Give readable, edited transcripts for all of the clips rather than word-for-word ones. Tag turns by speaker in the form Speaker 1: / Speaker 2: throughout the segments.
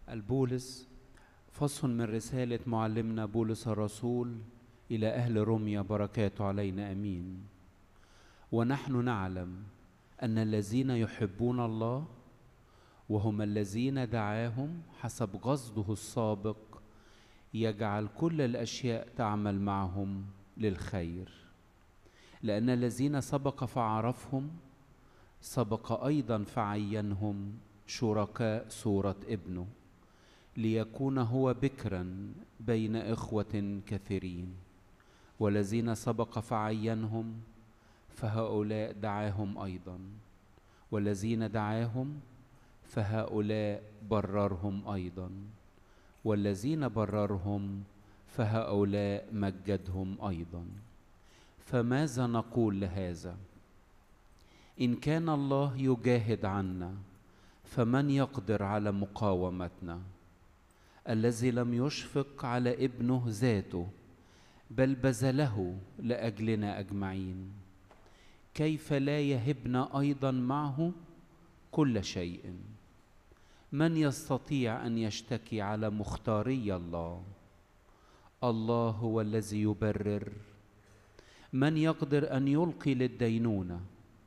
Speaker 1: البولس فصل من رسالة معلمنا بولس الرسول إلى أهل روميا بركاته علينا أمين. ونحن نعلم أن الذين يحبون الله وهم الذين دعاهم حسب قصده السابق يجعل كل الأشياء تعمل معهم للخير، لأن الذين سبق فعرفهم سبق أيضا فعينهم شركاء صورة ابنه ليكون هو بكرا بين إخوة كثيرين. والذين سبق فعينهم فهؤلاء دعاهم أيضا، والذين دعاهم فهؤلاء بررهم أيضا، والذين بررهم فهؤلاء مجدهم أيضا. فماذا نقول لهذا؟ إن كان الله يجاهد عنا فمن يقدر على مقاومتنا؟ الذي لم يشفق على ابنه ذاته بل بذله لأجلنا أجمعين، كيف لا يهبنا أيضا معه كل شيء؟ من يستطيع أن يشتكي على مختاري الله؟ الله هو الذي يبرر. من يقدر أن يلقي للدينونة؟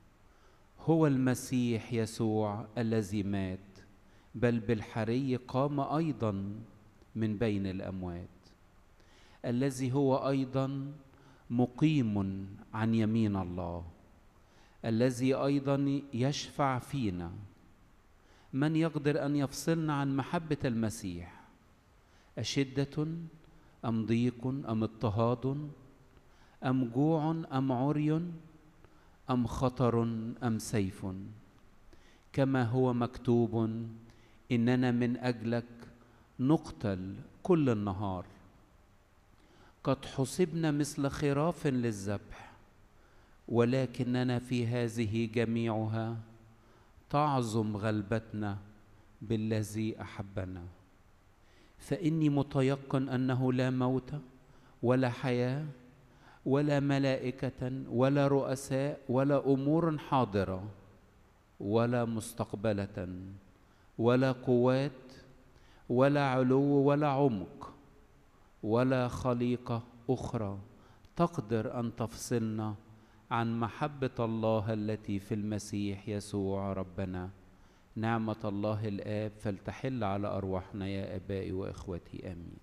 Speaker 1: هو المسيح يسوع الذي مات بل بالحري قام أيضا من بين الأموات، الذي هو أيضا مقيم عن يمين الله، الذي أيضا يشفع فينا. من يقدر أن يفصلنا عن محبة المسيح؟ أشدة أم ضيق أم اضطهاد أم جوع أم عري أم خطر أم سيف؟ كما هو مكتوب: إننا من أجلك نقتل كل النهار، قد حسبنا مثل خراف للذبح، ولكننا في هذه جميعها تعظم غلبتنا بالذي أحبنا. فإني متيقن أنه لا موت ولا حياة ولا ملائكة ولا رؤساء ولا أمور حاضرة ولا مستقبلة ولا قوات ولا علو ولا عمق ولا خليقة أخرى تقدر أن تفصلنا عن محبة الله التي في المسيح يسوع ربنا. نعمة الله الآب فلتحل على أرواحنا يا آبائي وإخوتي آمين.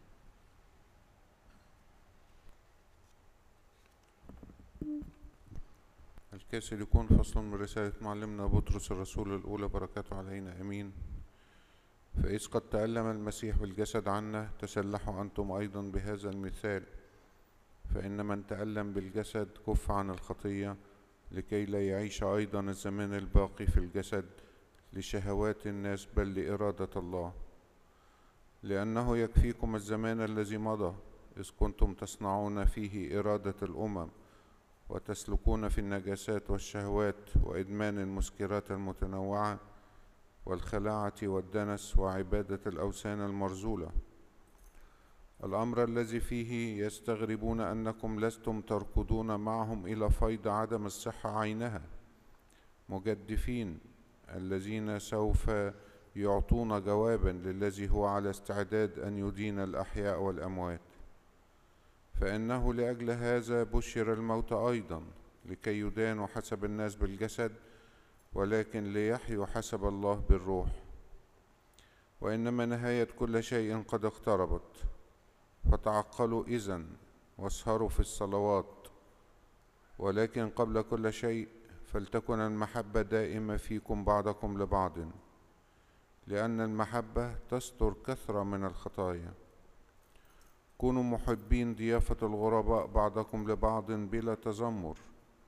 Speaker 2: الكاسل يكون فصل من رسالة معلمنا بطرس الرسول الأولى بركاته علينا أمين. فإذ قد تألم المسيح بالجسد عنا تسلحوا أنتم أيضا بهذا المثال، فإن من تألم بالجسد كف عن الخطية لكي لا يعيش أيضا الزمان الباقي في الجسد لشهوات الناس بل لإرادة الله. لأنه يكفيكم الزمان الذي مضى إذ كنتم تصنعون فيه إرادة الأمم وتسلكون في النجاسات والشهوات وإدمان المسكرات المتنوعة والخلاعة والدنس وعبادة الأوثان المرذولة، الأمر الذي فيه يستغربون أنكم لستم تركضون معهم إلى فيض عدم الصحة عينها، مجدفين الذين سوف يعطون جوابا للذي هو على استعداد أن يدين الأحياء والأموات. فإنه لأجل هذا بشر الموت أيضا، لكي يدانوا حسب الناس بالجسد ولكن ليحيوا حسب الله بالروح. وإنما نهاية كل شيء قد اقتربت، فتعقلوا إذن واسهروا في الصلوات. ولكن قبل كل شيء فلتكن المحبة دائمة فيكم بعضكم لبعض، لأن المحبة تستر كثرة من الخطايا. كونوا محبين ضيافة الغرباء بعضكم لبعض بلا تذمر،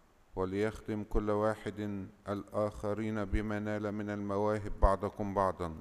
Speaker 2: وليخدم كل واحد الآخرين بما نال من المواهب بعضكم بعضا